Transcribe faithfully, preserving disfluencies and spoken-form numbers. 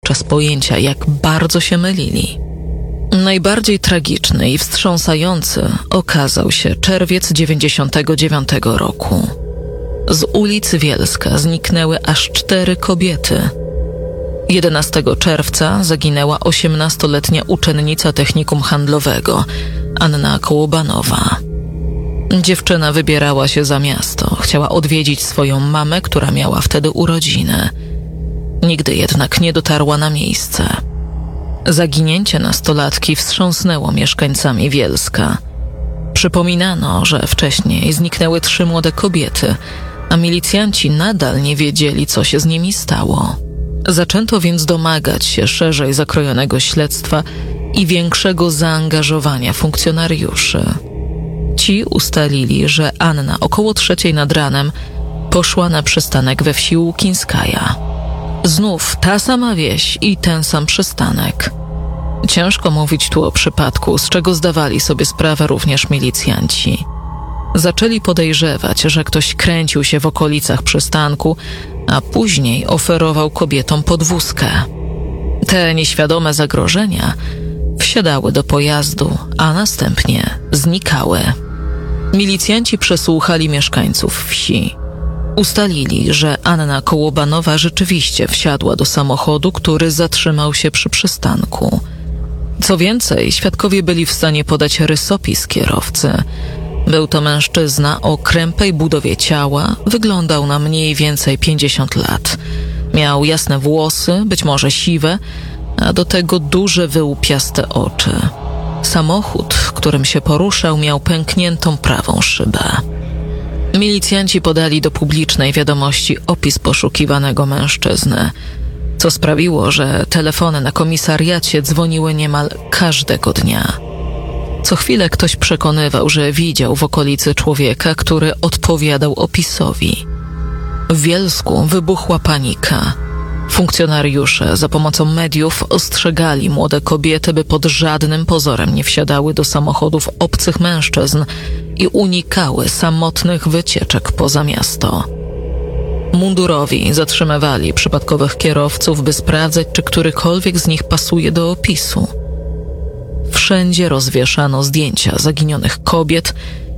dotychczas pojęcia, jak bardzo się mylili. Najbardziej tragiczny i wstrząsający okazał się czerwiec dziewięćdziesiątego dziewiątego roku. Z ulicy Wielska zniknęły aż cztery kobiety. jedenastego czerwca zaginęła osiemnastoletnia uczennica technikum handlowego, Anna Kołobanowa. Dziewczyna wybierała się za miasto, chciała odwiedzić swoją mamę, która miała wtedy urodziny. Nigdy jednak nie dotarła na miejsce. Zaginięcie nastolatki wstrząsnęło mieszkańcami Wielska. Przypominano, że wcześniej zniknęły trzy młode kobiety, a milicjanci nadal nie wiedzieli, co się z nimi stało. Zaczęto więc domagać się szerzej zakrojonego śledztwa i większego zaangażowania funkcjonariuszy. Ci ustalili, że Anna około trzeciej nad ranem poszła na przystanek we wsi Łukińskaja. Znów ta sama wieś i ten sam przystanek. Ciężko mówić tu o przypadku, z czego zdawali sobie sprawę również milicjanci. Zaczęli podejrzewać, że ktoś kręcił się w okolicach przystanku, a później oferował kobietom podwózkę. Te nieświadome zagrożenia wsiadały do pojazdu, a następnie znikały. Milicjanci przesłuchali mieszkańców wsi. Ustalili, że Anna Kołobanowa rzeczywiście wsiadła do samochodu, który zatrzymał się przy przystanku. Co więcej, świadkowie byli w stanie podać rysopis kierowcy. Był to mężczyzna o krępej budowie ciała, wyglądał na mniej więcej pięćdziesiąt lat. Miał jasne włosy, być może siwe, a do tego duże wyłupiaste oczy. Samochód, którym się poruszał, miał pękniętą prawą szybę. Milicjanci podali do publicznej wiadomości opis poszukiwanego mężczyzny, co sprawiło, że telefony na komisariacie dzwoniły niemal każdego dnia. Co chwilę ktoś przekonywał, że widział w okolicy człowieka, który odpowiadał opisowi. W Wielsku wybuchła panika. Funkcjonariusze za pomocą mediów ostrzegali młode kobiety, by pod żadnym pozorem nie wsiadały do samochodów obcych mężczyzn i unikały samotnych wycieczek poza miasto. Mundurowi zatrzymywali przypadkowych kierowców, by sprawdzać, czy którykolwiek z nich pasuje do opisu. Wszędzie rozwieszano zdjęcia zaginionych kobiet